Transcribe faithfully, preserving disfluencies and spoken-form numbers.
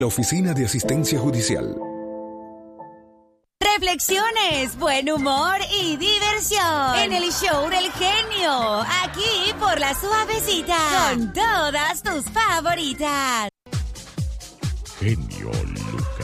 La Oficina de Asistencia Judicial. Reflexiones, buen humor y diversión en el show del genio, aquí por La Suavecita, con todas tus favoritas. Genio Lucas.